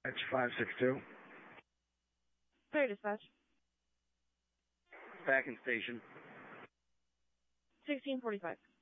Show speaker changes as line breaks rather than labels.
That's 562.
Clear dispatch.
Back in station.
1645.